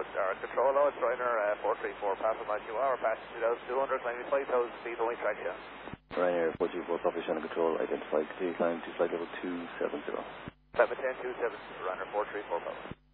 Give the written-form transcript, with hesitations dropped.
Control low, it's Ryanair 434, passing by 2 hour, passing 2,200, climbing 5,000 feet, only track here. Ryanair 434, Copy Shannon Control, identified, clear climb to flight level 270. Climb 10, 270, Ryanair 434, Papa.